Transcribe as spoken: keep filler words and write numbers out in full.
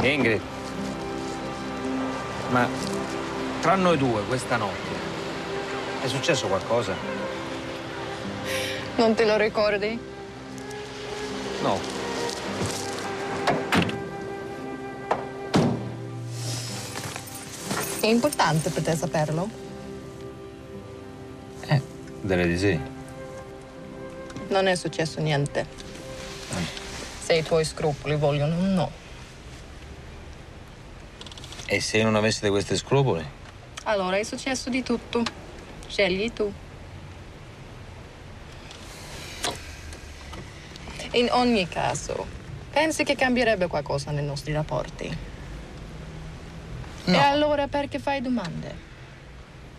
Ingrid, ma tra noi due questa notte è successo qualcosa? Non te lo ricordi? No. È importante per te saperlo? Eh, direi di sì. Non è successo niente. Eh. Se i tuoi scrupoli vogliono un no. E se io non avessi questi scrupoli? Allora è successo di tutto. Scegli tu. In ogni caso, pensi che cambierebbe qualcosa nei nostri rapporti? No. E allora perché fai domande?